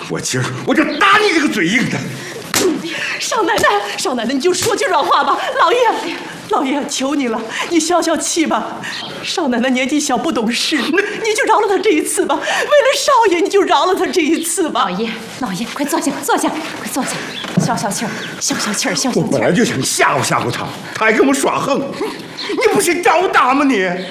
我今儿我就打你这个嘴硬的！ 少奶奶，少奶奶，你就说句软话吧。老爷，求你了，你消消气吧。少奶奶年纪小，不懂事，你就饶了她这一次吧。为了少爷，你就饶了他这一次吧。 老爷，快坐下，快坐下，消消气儿。 我本来就想吓唬吓唬他，他还跟我耍横，你不是找打吗你？